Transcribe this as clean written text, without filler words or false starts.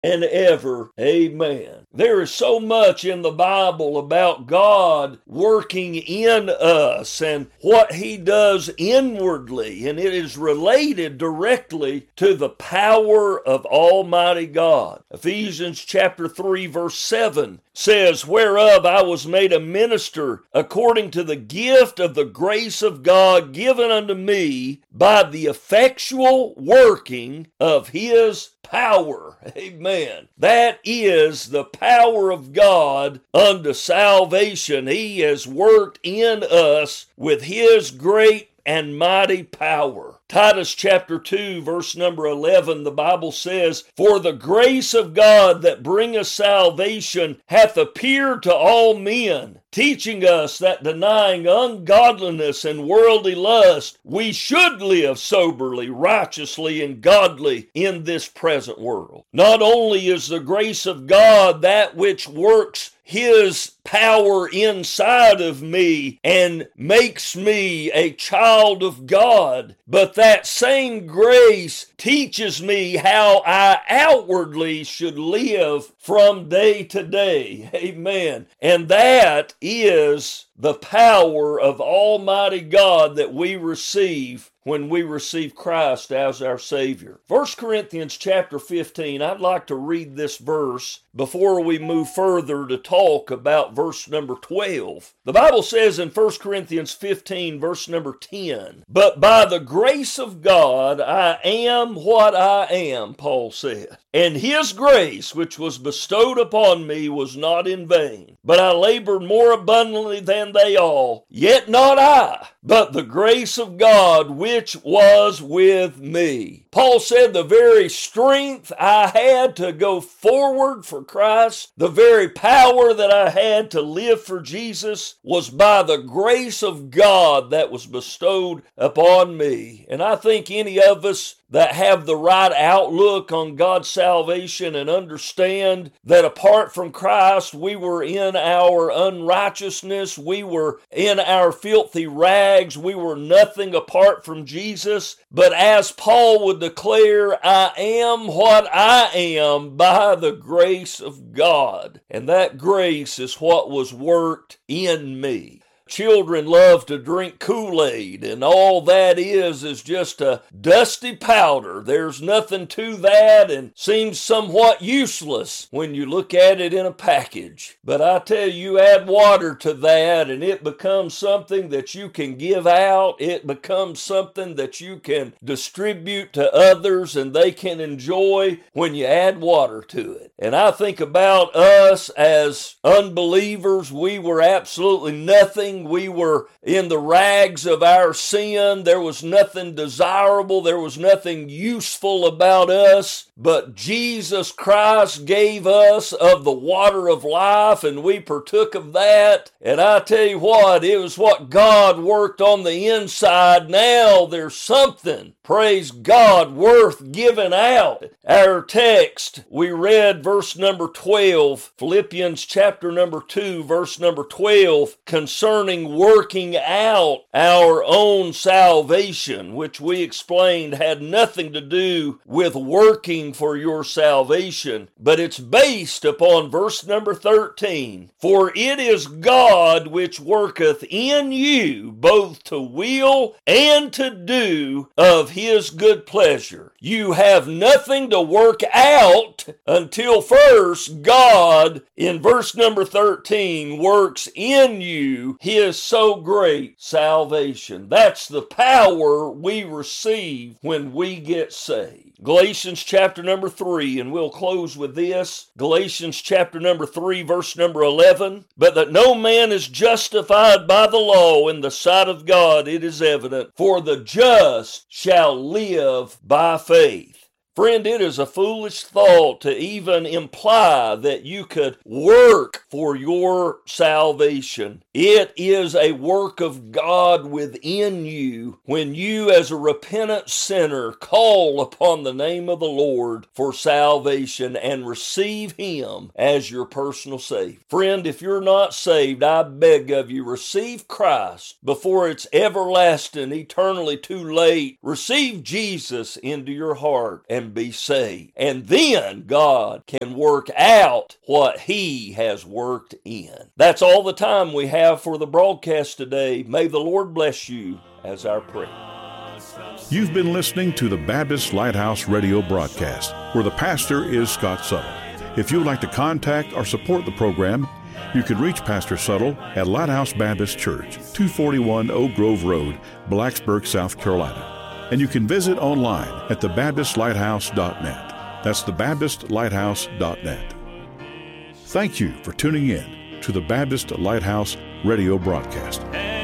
and ever. Amen. There is so much in the Bible about God working in us and what He does inwardly, and it is related directly to the power of Almighty God. Ephesians chapter 3 verse 7 says, whereof I was made a minister according to the gift of the grace of God given unto me by the effectual working of His power. Amen. That is the power of God unto salvation. He has worked in us with His great and mighty power. Titus chapter 2 verse number 11, the Bible says, for the grace of God that bringeth salvation hath appeared to all men, teaching us that denying ungodliness and worldly lust, we should live soberly, righteously, and godly in this present world. Not only is the grace of God that which works His power inside of me and makes me a child of God, but that same grace teaches me how I outwardly should live from day to day. Amen. And that is the power of Almighty God that we receive when we receive Christ as our Savior. 1 Corinthians chapter 15, I'd like to read this verse before we move further to talk about verse number 12. The Bible says in 1 Corinthians 15, verse number 10, but by the grace of God I am what I am, Paul said. And His grace, which was bestowed upon me, was not in vain. But I labored more abundantly than they all, yet not I, but the grace of God which was with me. Paul said the very strength I had to go forward for Christ, the very power that I had to live for Jesus, was by the grace of God that was bestowed upon me. And I think any of us that have the right outlook on God's salvation and understand that apart from Christ, we were in our unrighteousness, we were in our filthy rags, we were nothing apart from Jesus. But as Paul would declare, I am what I am by the grace of God. And that grace is what was worked in me. Children love to drink Kool-Aid, and all that is just a dusty powder. There's nothing to that and seems somewhat useless when you look at it in a package. But I tell you, add water to that and it becomes something that you can give out. It becomes something that you can distribute to others and they can enjoy when you add water to it. And I think about us as unbelievers. We were absolutely nothing. We were in the rags of our sin. There was nothing desirable. There was nothing useful about us. But Jesus Christ gave us of the water of life, and we partook of that. And I tell you what, it was what God worked on the inside. Now there's something, praise God, worth giving out. Our text, we read verse number 12, Philippians chapter number 2, verse number 12, concerning working out our own salvation, which we explained had nothing to do with working for your salvation, but it's based upon verse number 13. For it is God which worketh in you both to will and to do of His good pleasure. You have nothing to work out until first God, in verse number 13, works in you His so great salvation. That's the power we receive when we get saved. Galatians chapter number 3, and we'll close with this. Galatians chapter number 3, verse number 11. But that no man is justified by the law in the sight of God, it is evident. For the just shall live by faith. Friend, it is a foolish thought to even imply that you could work for your salvation. It is a work of God within you when you, as a repentant sinner, call upon the name of the Lord for salvation and receive Him as your personal Savior. Friend, if you're not saved, I beg of you, receive Christ before it's everlasting, eternally too late. Receive Jesus into your heart and can be saved. And then God can work out what He has worked in. That's all the time we have for the broadcast today. May the Lord bless you as our prayer. You've been listening to the Baptist Lighthouse radio broadcast, where the pastor is Scott Suttle. If you would like to contact or support the program, you can reach Pastor Suttle at Lighthouse Baptist Church, 241 Oak Grove Road, Blacksburg, South Carolina. And you can visit online at thebaptistlighthouse.net. That's thebaptistlighthouse.net. Thank you for tuning in to the Baptist Lighthouse radio broadcast.